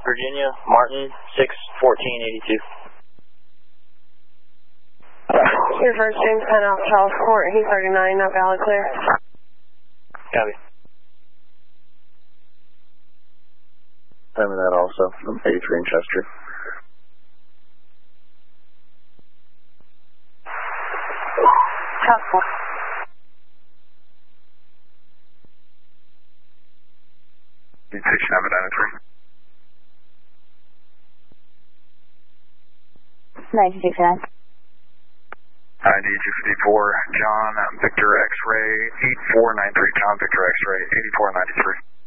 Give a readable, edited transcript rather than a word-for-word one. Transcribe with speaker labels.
Speaker 1: Virginia, Martin, 61482.
Speaker 2: Your first James Penn off Charles Court, heat 39, not valid clear.
Speaker 1: Copy.
Speaker 3: Send me that also from 83 in Chester.
Speaker 2: Charles Court.
Speaker 3: Mutation of 93.
Speaker 4: 96.
Speaker 3: DG54, John Victor X-ray, 8493, John Victor X-ray, 8493.